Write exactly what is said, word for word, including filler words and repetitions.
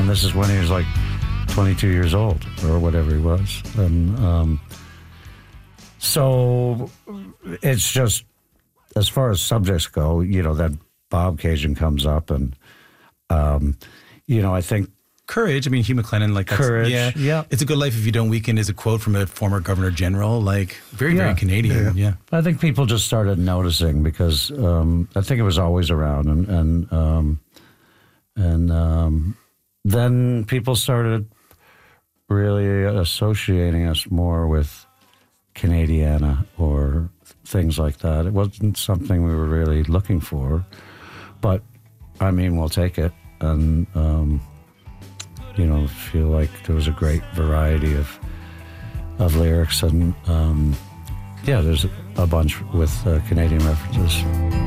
and this is when he was like twenty-two years old or whatever he was. And um, so it's just, as far as subjects go, you know, that Bobcaygeon comes up, and, um, you know, I think Courage. I mean, Hugh McLennan, like that's, Courage, yeah, yeah. It's a good life if you don't weaken is a quote from a former Governor General, like very, Yeah. very Canadian. Yeah. I think people just started noticing because um, I think it was always around, and and um, and um, then people started really associating us more with Canadiana or things like that. It wasn't something we were really looking for, but I mean, we'll take it, and um, you know, feel like there was a great variety of of lyrics, and um, yeah, there's a bunch with uh, Canadian references.